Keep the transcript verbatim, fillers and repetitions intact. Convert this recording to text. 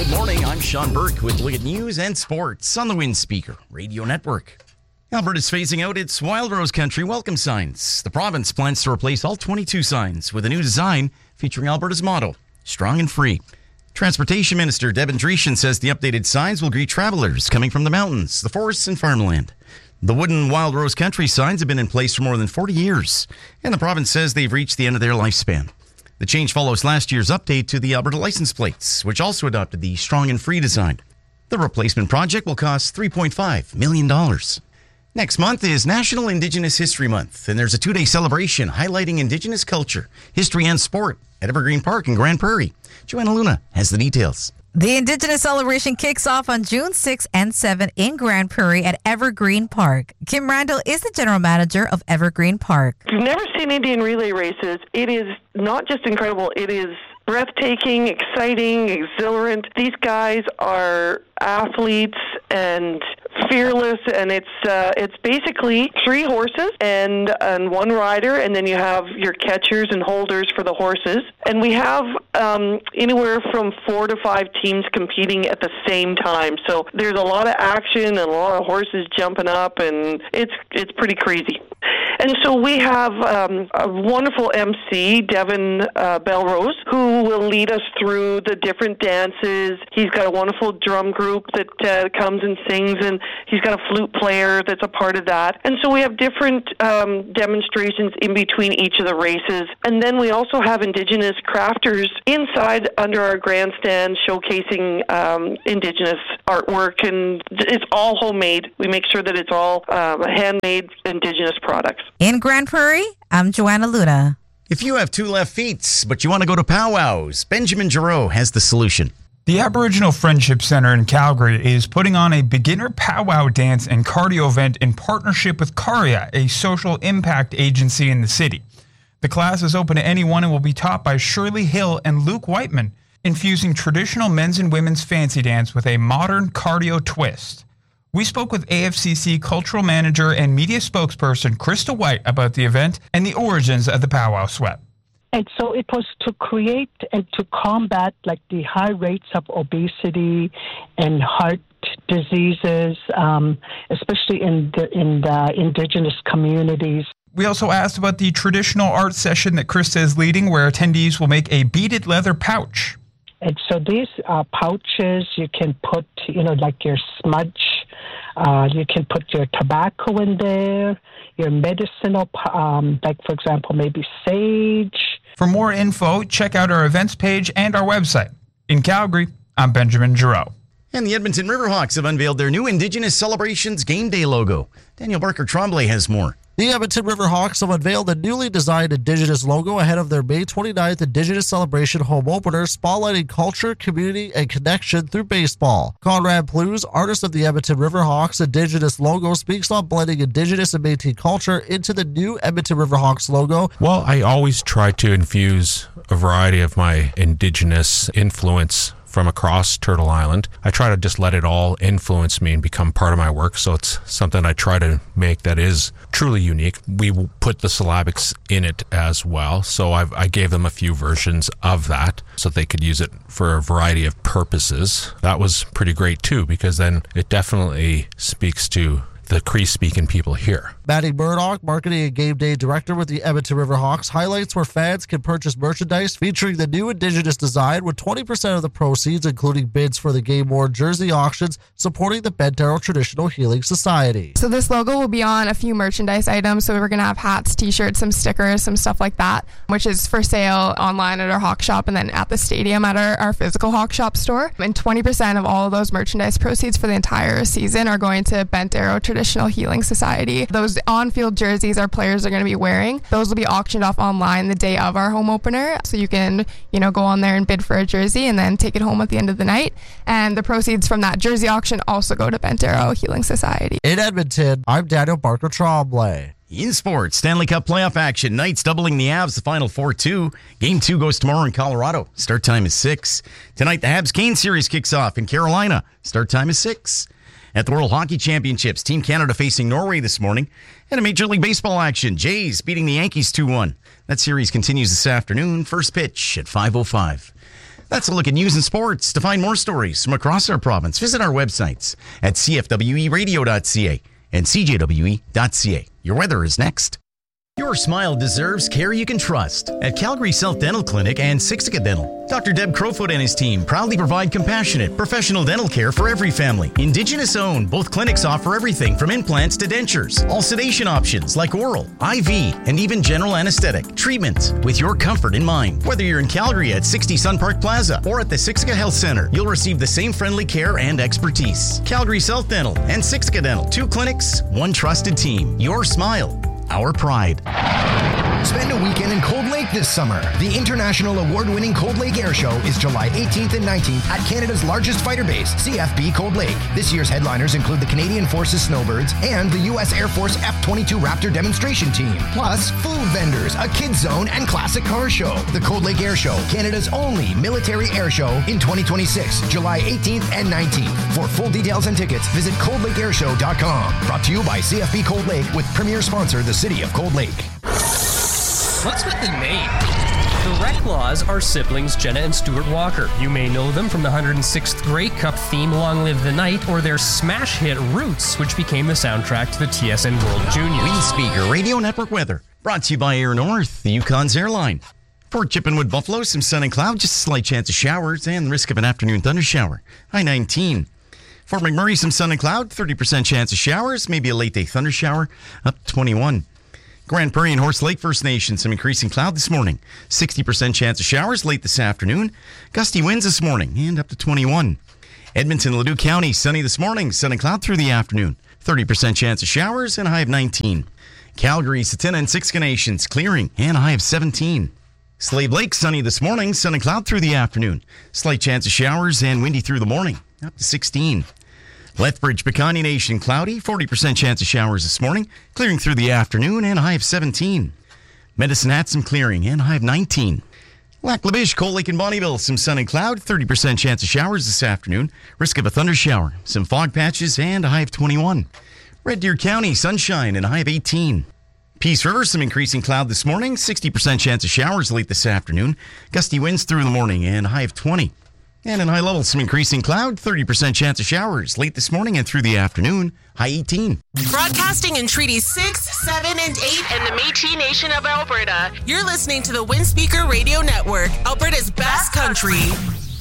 Good morning, I'm Sean Burke with Look at News and Sports on the Wind Speaker Radio Network. Alberta's phasing out its Wild Rose Country welcome signs. The province plans to replace all twenty-two signs with a new design featuring Alberta's motto, strong and free. Transportation Minister Devin Dreeshen says the updated signs will greet travelers coming from the mountains, the forests, and farmland. The wooden Wild Rose Country signs have been in place for more than forty years, and the province says they've reached the end of their lifespan. The change follows last year's update to the Alberta license plates, which also adopted the strong and free design. The replacement project will cost three point five million dollars. Next month is National Indigenous History Month, and there's a two-day celebration highlighting Indigenous culture, history, and sport at Evergreen Park in Grand Prairie. Joanna Luna has the details. The Indigenous celebration kicks off on June sixth and seventh in Grand Prairie at Evergreen Park. Kim Randall is the general manager of Evergreen Park. If you've never seen Indian relay races, it is not just incredible, it is breathtaking, exciting, exhilarant. These guys are athletes and fearless, and it's uh, it's basically three horses and and one rider, and then you have your catchers and holders for the horses. And we have um, anywhere from four to five teams competing at the same time. So there's a lot of action and a lot of horses jumping up, and it's it's pretty crazy. And so we have um, a wonderful M C, Devin uh, Belrose, who will lead us through the different dances. He's got a wonderful drum group that uh, comes and sings, and he's got a flute player that's a part of that. And so we have different um, demonstrations in between each of the races. And then we also have Indigenous crafters inside under our grandstand showcasing um, Indigenous artwork, and it's all homemade. We make sure that it's all um, handmade Indigenous products. In Grand Prairie, I'm Joanna Luna. If you have two left feet, but you want to go to powwows, Benjamin Giroux has the solution. The Aboriginal Friendship Center in Calgary is putting on a beginner powwow dance and cardio event in partnership with Caria, a social impact agency in the city. The class is open to anyone and will be taught by Shirley Hill and Luke Whiteman, infusing traditional men's and women's fancy dance with a modern cardio twist. We spoke with A F C C Cultural Manager and Media Spokesperson Krista White about the event and the origins of the powwow sweat. And so it was to create and to combat like the high rates of obesity and heart diseases, um, especially in the, in the Indigenous communities. We also asked about the traditional art session that Krista is leading, where attendees will make a beaded leather pouch. And so these uh, pouches, you can put, you know, like your smudge, uh, you can put your tobacco in there, your medicinal, um, like, for example, maybe sage. For more info, check out our events page and our website. In Calgary, I'm Benjamin Giroux. And the Edmonton Riverhawks have unveiled their new Indigenous Celebrations Game Day logo. Daniel Barker-Tremblay has more. The Edmonton Riverhawks have unveiled the newly designed Indigenous logo ahead of their May twenty-ninth Indigenous Celebration home opener, spotlighting culture, community, and connection through baseball. Conrad Plews, artist of the Edmonton Riverhawks Indigenous logo, speaks on blending Indigenous and Métis culture into the new Edmonton Riverhawks logo. Well, I always try to infuse a variety of my Indigenous influence from across Turtle Island. I try to just let it all influence me and become part of my work, so it's something I try to make that is truly unique. We put the syllabics in it as well, so I've, I gave them a few versions of that so they could use it for a variety of purposes. That was pretty great too, because then it definitely speaks to the Cree-speaking people here. Maddie Murdoch, Marketing and Game Day Director with the Edmonton Riverhawks, highlights where fans can purchase merchandise featuring the new Indigenous design, with twenty percent of the proceeds, including bids for the game-worn jersey auctions, supporting the Bent Arrow Traditional Healing Society. So this logo will be on a few merchandise items, so we're going to have hats, t-shirts, some stickers, some stuff like that, which is for sale online at our Hawk Shop and then at the stadium at our, our physical Hawk Shop store. And twenty percent of all of those merchandise proceeds for the entire season are going to Bent Arrow Traditional Healing Society. Those on-field jerseys our players are going to be wearing, those will be auctioned off online the day of our home opener, so you can, you know, go on there and bid for a jersey and then take it home at the end of the night. And the proceeds from that jersey auction also go to Bent Arrow Healing Society. In Edmonton, I'm Daniel Barker-Tremblay. In sports, Stanley Cup playoff action. Knights doubling the Avs, the final four two. Game two goes tomorrow in Colorado. Start time is six. Tonight, the Habs-Kane series kicks off in Carolina. Start time is six. At the World Hockey Championships, Team Canada facing Norway this morning. And a Major League Baseball action. Jays beating the Yankees two one. That series continues this afternoon. First pitch at five oh five. That's a look at news and sports. To find more stories from across our province, visit our websites at c f w e radio dot c a and c j w e dot c a. Your weather is next. Your smile deserves care you can trust. At Calgary South Dental Clinic and Siksika Dental, Doctor Deb Crowfoot and his team proudly provide compassionate, professional dental care for every family. Indigenous owned, both clinics offer everything from implants to dentures. All sedation options like oral, I V, and even general anesthetic treatments with your comfort in mind. Whether you're in Calgary at sixty Sun Park Plaza or at the Siksika Health Center, you'll receive the same friendly care and expertise. Calgary South Dental and Siksika Dental, two clinics, one trusted team. Your smile, our pride. Spend a weekend in Cold Lake this summer. The international award-winning Cold Lake Air Show is July eighteenth and nineteenth at Canada's largest fighter base, C F B Cold Lake. This year's headliners include the Canadian Forces Snowbirds and the U S Air Force F twenty-two Raptor demonstration team. Plus, food vendors, a kids zone, and classic car show. The Cold Lake Air Show, Canada's only military air show in twenty twenty-six, July eighteenth and nineteenth. For full details and tickets, visit cold lake air show dot com. Brought to you by C F B Cold Lake with premier sponsor, the City of Cold Lake. What's with the name? The Reclaws are siblings Jenna and Stuart Walker. You may know them from the one hundred sixth Grey Cup theme Long Live the Night or their smash hit Roots, which became the soundtrack to the T S N World Juniors. Wind Speaker Radio Network weather brought to you by Air North, the Yukon's airline. Port Chippenwood, Buffalo, some sun and cloud, just a slight chance of showers and the risk of an afternoon thunder shower. High nineteen. Fort McMurray, some sun and cloud, thirty percent chance of showers, maybe a late day thunder shower, up to twenty-one. Grand Prairie and Horse Lake First Nation, some increasing cloud this morning. sixty percent chance of showers late this afternoon. Gusty winds this morning and up to twenty-one. Edmonton, Ladue County, sunny this morning. Sun and cloud through the afternoon. thirty percent chance of showers and a high of nineteen. Calgary, Satina and Siksika Nations, clearing and a high of seventeen. Slave Lake, sunny this morning. Sun and cloud through the afternoon. Slight chance of showers and windy through the morning. Up to sixteen. Lethbridge, Piikani Nation, cloudy, forty percent chance of showers this morning, clearing through the afternoon and a high of seventeen. Medicine Hat, some clearing and a high of nineteen. Lac La Biche, Cold Lake and Bonnyville, some sun and cloud, thirty percent chance of showers this afternoon, risk of a thunder shower, some fog patches and a high of twenty-one. Red Deer County, sunshine and a high of eighteen. Peace River, some increasing cloud this morning, sixty percent chance of showers late this afternoon, gusty winds through the morning and a high of twenty. And in high levels, some increasing cloud, thirty percent chance of showers late this morning and through the afternoon, high eighteen. Broadcasting in Treaties six, seven, and eight and the Métis Nation of Alberta. You're listening to the Windspeaker Radio Network, Alberta's best country.